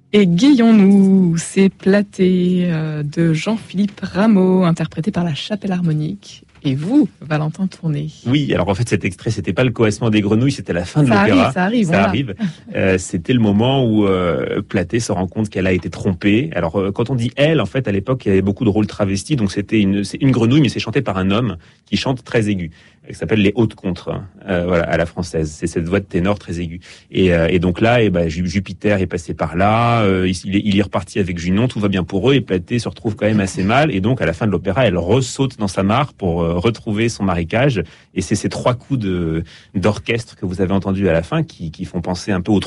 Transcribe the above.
Égayons-nous, c'est Platée de Jean-Philippe Rameau, interprété par la Chapelle Harmonique. Et vous, Valentin Tourné? Oui, alors en fait cet extrait, c'était pas le coassement des grenouilles, c'était la fin de l'opéra. Ça arrive. C'était le moment où Platée se rend compte qu'elle a été trompée. Alors quand on dit elle, en fait à l'époque il y avait beaucoup de rôles travestis, donc c'est une grenouille, mais c'est chanté par un homme qui chante très aigu, qui s'appelle les hautes contres, voilà, à la française. C'est cette voix de ténor très aiguë. Et donc là, Jupiter est passé par là, il est reparti avec Junon, tout va bien pour eux, et Platée se retrouve quand même assez mal, et donc à la fin de l'opéra, elle ressaute dans sa mare pour retrouver son marécage. Et c'est ces trois coups d'orchestre que vous avez entendus à la fin qui font penser un peu aux